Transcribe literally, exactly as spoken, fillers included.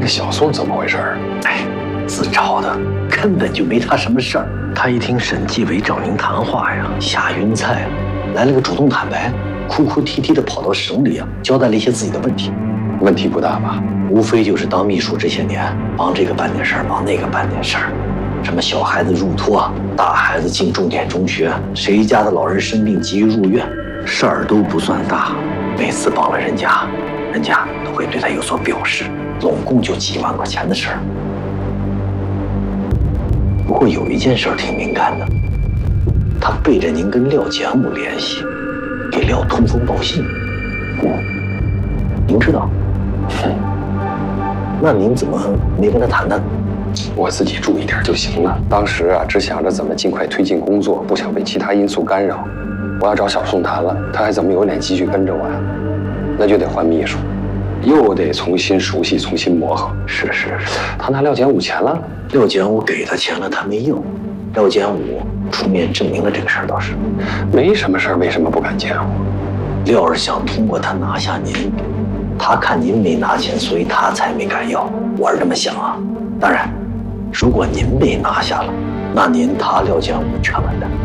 这小宋怎么回事？ 哎，自找的，根本就没他什么事儿。他一听沈纪委找您谈话呀，吓晕菜了，来了个主动坦白，哭哭啼啼的跑到省里啊，交代了一些自己的问题。 问题不大吧？ 无非就是当秘书这些年，忙这个办点事儿，忙那个办点事儿，什么小孩子入托，大孩子进重点中学，谁家的老人生病急于入院，事儿都不算大。每次帮了人家，人家都会对他有所表示，总共就几万块钱的事儿。不过有一件事儿挺敏感的，他背着您跟廖检武联系，给廖通风报信。嗯，您知道？嗯，那您怎么没跟他谈谈？ 我自己注意点就行了。当时啊，只想着怎么尽快推进工作，不想被其他因素干扰。我要找小宋谈了，他还怎么有脸继续跟着我呀？那就得换秘书，又得重新熟悉，重新磨合。 是是是， 他拿廖检武钱了？ 廖检武给他钱了，他没用。廖检武出面证明了这个事儿，倒是没什么事儿，为什么不敢见我？ 廖儿想通过他拿下您，他看您没拿钱，所以他才没敢要。我是这么想啊。当然，如果您被拿下了，那您他廖检武全完蛋。